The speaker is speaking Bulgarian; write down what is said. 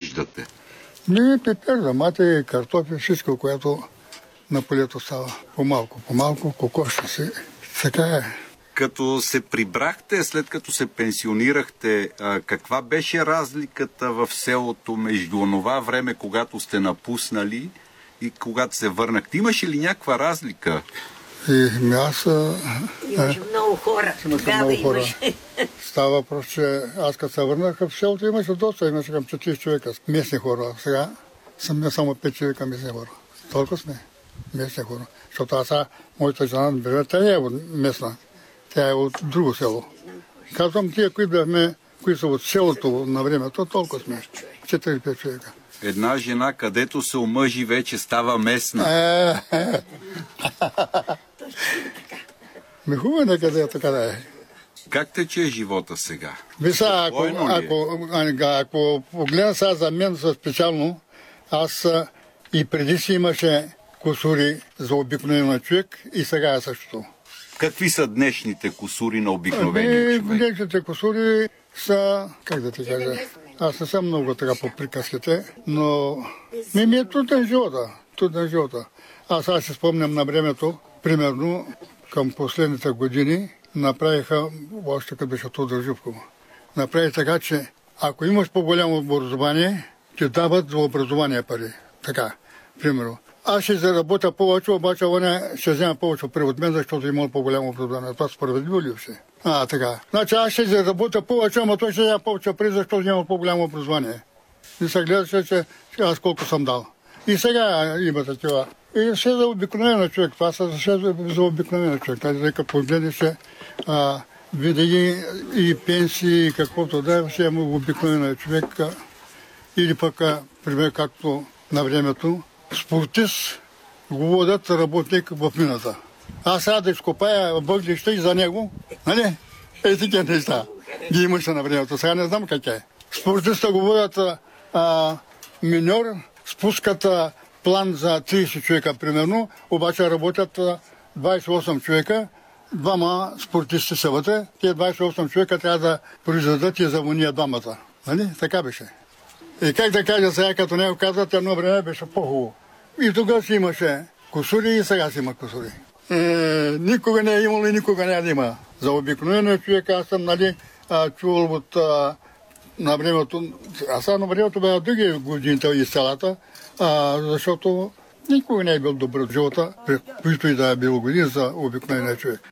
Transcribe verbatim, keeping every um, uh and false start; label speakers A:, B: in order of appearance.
A: отглеждате?
B: Не, пипер, домати, картофи, всичко, което на полето става. По-малко, по-малко, кокошна си. Така е.
A: Като се прибрахте, след като се пенсионирахте, каква беше разликата в селото между онова време, когато сте напуснали и когато се върнахте? Имаше ли някаква разлика?
B: И аз...
C: Имаше много хора. Тогава имаше.
B: Става въпрос, че аз като се върнах в селото, имаше доста, имаше към четири човека. Местни хора. Сега съм само пет човека местни хора. Толкова сме местни хора. Защото аз, моята жена, например, тя е местна. Тя е от друго село. Казвам, тия, които бяхме, които са от селото на времето, толкова сме. четири-пет човека.
A: Една жена, където се омъжи, вече става местна.
B: Ми хубаво некъде е така да е.
A: Как тече живота сега?
B: Виса, ако, ако, ако погледна сега за мен специално, аз и преди си имаше кусури за обикновен човек и сега е същото.
A: Какви са днешните кусури на обикновения човек?
B: Днешните кусури са, как да ти кажа, аз не съм много така по приказките, но ми, ми е труден живота, труден живота. Аз аз си спомням на времето, примерно към последните години, направиха, още като беше Тодор Живков, направи така, че ако имаш по-голямо образование, ти дават за образование пари. Така, примерно. Аз ще заработя повече, обаче он ще взема повече пари от мен, защото имал по-голямо образование. Това справедливо ли все? А, така. Значи аз ще заработя повече, ама той ще взема повече пари, защото имал по-голямо образование. И се гледаше, че аз колко съм дал. И сега има такива. И ще за обикновена човек. Това са за обикновена човек. Тази дека погледнеш, винаги и пенсии, и каквото да е, ще има обикновена човек. Или пък, пример, както на времето, спортист го водят работник в мината. Аз сега да изкопая въглища и за него, нали? Е, такива неща. Ги имаше на времето. Сега не знам как е. Спортиста го водят а, миньор, спускат а, план за трийсет човека, примерно, обаче работят а, двайсет и осем човека, двама спортисти са вътре, тези двайсет и осем човека трябва да произведат и за уния двамата. Нали? Така беше. И как да кажа сега, като него казват, едно време беше по-хубаво. И тогава си имаше кусури и сега си има кусури. Е, никога не е имало и никога не е да има. За обикновения човек аз съм, нали, чувал от а, на времето, аз на времето бе на други годините из селата, а, защото никога не е бил добър в живота, при които и да е бил години за обикновения човек.